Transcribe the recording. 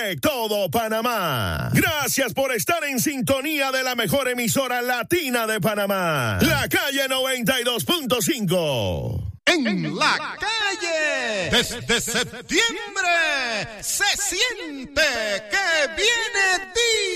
de todo Panamá. Gracias por estar en sintonía de la mejor emisora latina de Panamá, La Calle 92.5. En la calle, desde septiembre, se siente que viene día.